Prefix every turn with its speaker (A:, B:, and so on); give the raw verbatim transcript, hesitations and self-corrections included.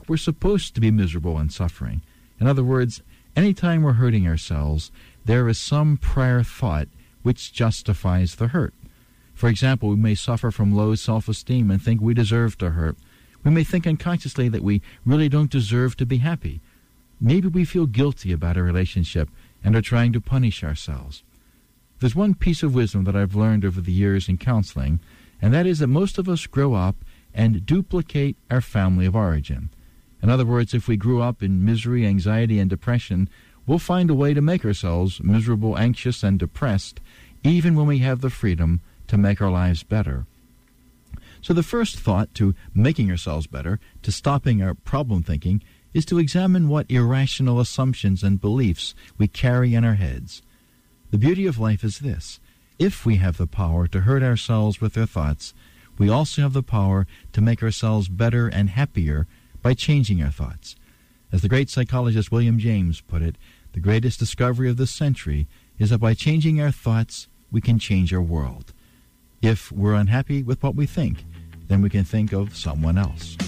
A: we're supposed to be miserable and suffering. In other words, anytime we're hurting ourselves, there is some prior thought which justifies the hurt. For example, we may suffer from low self-esteem and think we deserve to hurt. We may think unconsciously that we really don't deserve to be happy. Maybe we feel guilty about a relationship and are trying to punish ourselves. There's one piece of wisdom that I've learned over the years in counseling, and that is that most of us grow up and duplicate our family of origin. In other words, if we grew up in misery, anxiety, and depression, we'll find a way to make ourselves miserable, anxious, and depressed, even when we have the freedom to make our lives better. So the first thought to making ourselves better, to stopping our problem thinking, is to examine what irrational assumptions and beliefs we carry in our heads. The beauty of life is this: if we have the power to hurt ourselves with our thoughts, we also have the power to make ourselves better and happier by changing our thoughts. As the great psychologist William James put it, the greatest discovery of this century is that by changing our thoughts, we can change our world. If we're unhappy with what we think, then we can think of someone else.